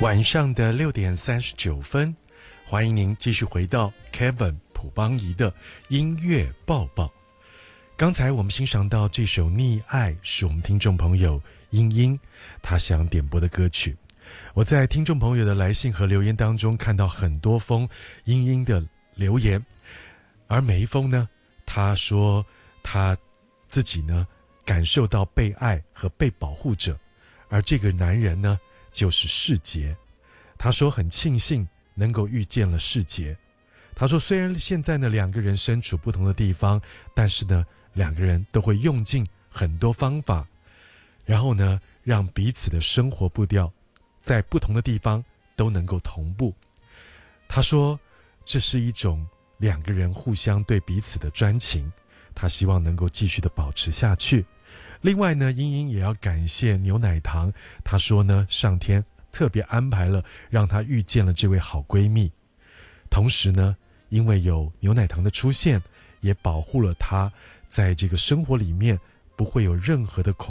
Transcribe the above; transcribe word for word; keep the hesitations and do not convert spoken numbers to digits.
晚上的六点三十九分，欢迎您继续回到 Kevin 朴邦仪的音乐报报。刚才我们欣赏到这首《溺爱》，是我们听众朋友英英他想点播的歌曲。我在听众朋友的来信和留言当中看到很多封英英的留言，而每一封呢，他说他自己呢感受到被爱和被保护着，而这个男人呢就是世杰。他说很庆幸能够遇见了世杰。他说虽然现在呢两个人身处不同的地方，但是呢两个人都会用尽很多方法，然后呢让彼此的生活步调在不同的地方都能够同步。他说这是一种两个人互相对彼此的专情，他希望能够继续的保持下去。另外呢，英英也要感谢牛奶糖，他说呢上天特别安排了让她遇见了这位好闺蜜，同时呢因为有牛奶糖的出现，也保护了她在这个生活里面不会有任何的恐